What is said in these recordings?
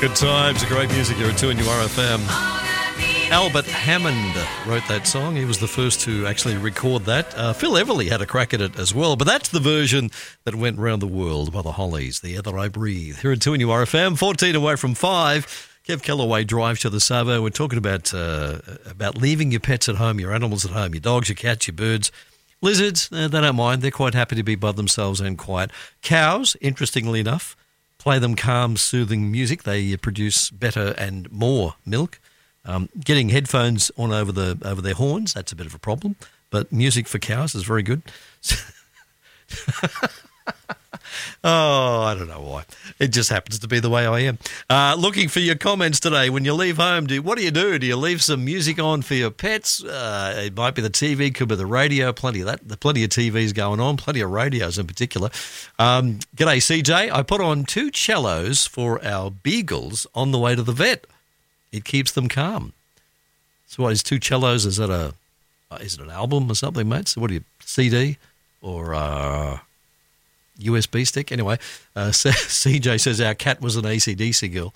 Good times, great music here at 2 and RFM. Albert Hammond wrote that song. He was the first to actually record that. Phil Everly had a crack at it as well, but that's the version that went round the world by the Hollies, The Air That I Breathe. Here at 2 and RFM, 14 away from 5. Kev Kellaway drives to the Savo. We're talking about leaving your pets at home, your animals at home, your dogs, your cats, your birds. Lizards, they don't mind. They're quite happy to be by themselves and quiet. Cows, interestingly enough, play them calm, soothing music. They produce better and more milk. Getting headphones on over their horns, that's a bit of a problem. But music for cows is very good. Oh, I don't know why. It just happens to be the way I am. Looking for your comments today. When you leave home, what do you do? Do you leave some music on for your pets? It might be the TV, could be the radio. Plenty of that. Plenty of TVs going on. Plenty of radios in particular. G'day, CJ. I put on 2 cellos for our beagles on the way to the vet. It keeps them calm. So what is 2 cellos? Is it an album or something, mate? So what are you, CD or USB stick? Anyway, CJ says our cat was an AC/DC girl.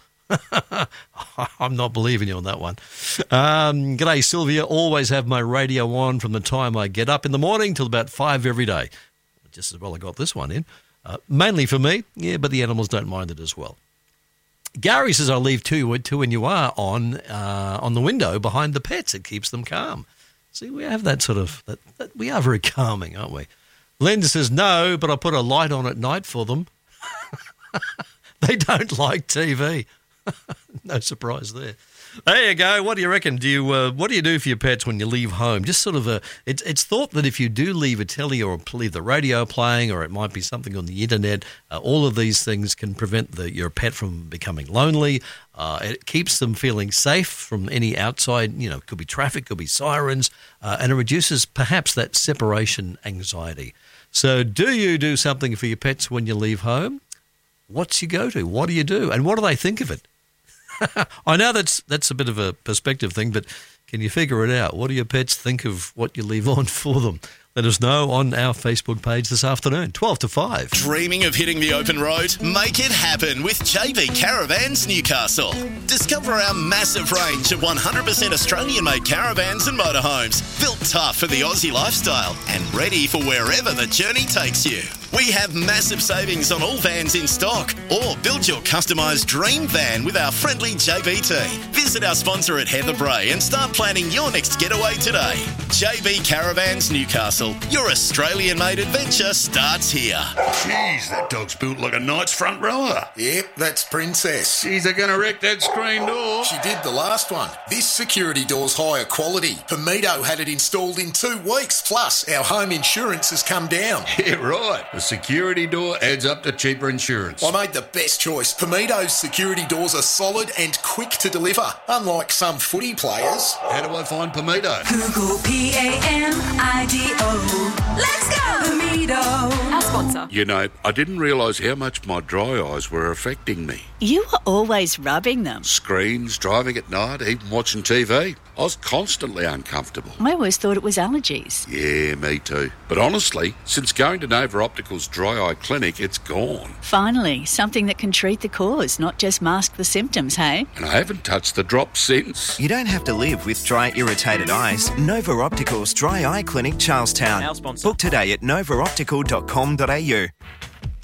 I'm not believing you on that one. G'day, Sylvia. Always have my radio on from the time I get up in the morning till about 5 every day. Just as well I got this one in. Mainly for me, yeah, but the animals don't mind it as well. Gary says I leave 2 when you are on the window behind the pets. It keeps them calm. See, we have that sort of... we are very calming, aren't we? Linda says no, but I put a light on at night for them. They don't like TV. No surprise there. There you go. What do you reckon? What do you do for your pets when you leave home? Just sort of it's thought that if you do leave a telly or leave the radio playing, or it might be something on the internet, all of these things can prevent your pet from becoming lonely. It keeps them feeling safe from any outside, it could be traffic, could be sirens, and it reduces perhaps that separation anxiety. So do you do something for your pets when you leave home? What's your go-to? What do you do? And what do they think of it? I know that's a bit of a perspective thing, but can you figure it out? What do your pets think of what you leave on for them? Let us know on our Facebook page this afternoon, 12 to 5. Dreaming of hitting the open road? Make it happen with JB Caravans Newcastle. Discover our massive range of 100% Australian-made caravans and motorhomes, built tough for the Aussie lifestyle and ready for wherever the journey takes you. We have massive savings on all vans in stock, or build your customised dream van with our friendly JB team. Visit our sponsor at Heather Bray and start planning your next getaway today. JB Caravans Newcastle. Your Australian-made adventure starts here. Jeez, that dog's built like a knight's front rower. Yep, that's Princess. Jeez, they're going to wreck that screen door. She did the last one. This security door's higher quality. Pomito had it installed in 2 weeks. Plus, our home insurance has come down. Yeah, right. The security door adds up to cheaper insurance. I made the best choice. Pomito's security doors are solid and quick to deliver, unlike some footy players. How do I find Pomito? Google PAMIDO. Let's go, Pomito. Our sponsor. You know, I didn't realise how much my dry eyes were affecting me. You were always rubbing them. Screens, driving at night, even watching TV. I was constantly uncomfortable. I always thought it was allergies. Yeah, me too. But honestly, since going to Nova Optical's dry eye clinic, it's gone. Finally, something that can treat the cause, not just mask the symptoms, hey? And I haven't touched the drops since. You don't have to live with dry, irritated eyes. Nova Optical's Dry Eye Clinic, Charlestown. Our sponsor. Book today at novaoptical.com.au.